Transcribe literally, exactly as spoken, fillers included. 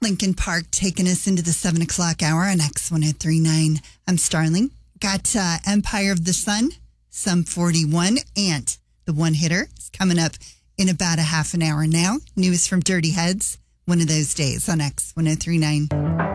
Lincoln Park taking us into the seven o'clock hour on X one oh three point nine. I'm Starling. Got uh, Empire of the Sun, Sum forty-one, and the one hitter is coming up in about a half an hour now. News from Dirty Heads, one of those days on X one oh three point nine.